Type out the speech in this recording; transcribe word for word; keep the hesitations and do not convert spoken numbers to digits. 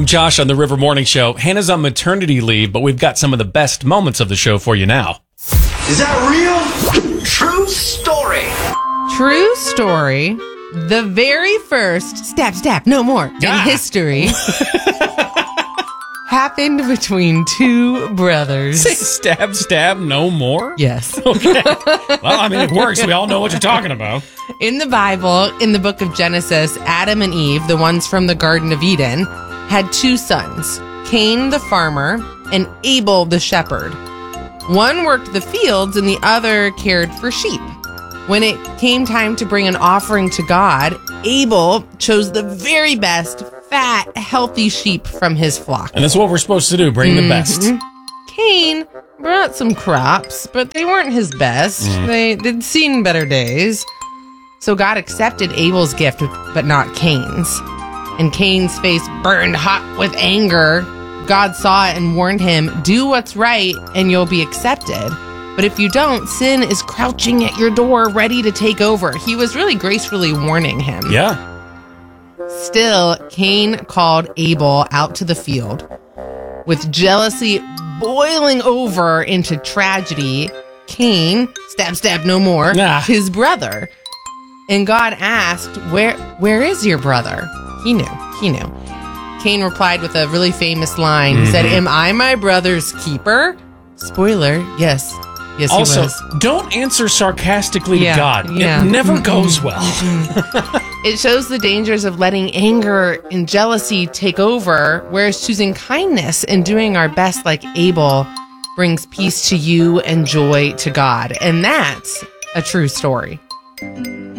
I'm Josh on the River Morning Show. Hannah's on maternity leave, but we've got some of the best moments of the show for you now. Is that real? True story. True story. The very first stab, stab, no more Ah. in history happened between two brothers. Say stab, stab, no more? Yes. Okay. Well, I mean, it works. We all know what you're talking about. In the Bible, in the book of Genesis, Adam and Eve, the ones from the Garden of Eden, had two sons, Cain the farmer and Abel the shepherd. One worked the fields and the other cared for sheep. When it came time to bring an offering to God, Abel chose the very best, fat, healthy sheep from his flock. And that's what we're supposed to do, bring the best. Cain brought some crops, but they weren't his best. They, they'd seen better days. So God accepted Abel's gift, but not Cain's. And Cain's face burned hot with anger. God saw it and warned him, do what's right and you'll be accepted. But if you don't, sin is crouching at your door, ready to take over. He was really gracefully warning him. Yeah. Still, Cain called Abel out to the field. With jealousy boiling over into tragedy, Cain, stab, stab, no more, Nah. his brother. And God asked, where, where is your brother? He knew, he knew. Cain replied with a really famous line. He said, am I my brother's keeper? Spoiler, yes. Yes, he Also, was. don't answer sarcastically Yeah, to God. yeah. It never goes well. It shows the dangers of letting anger and jealousy take over, whereas choosing kindness and doing our best like Abel brings peace to you and joy to God. And that's a true story.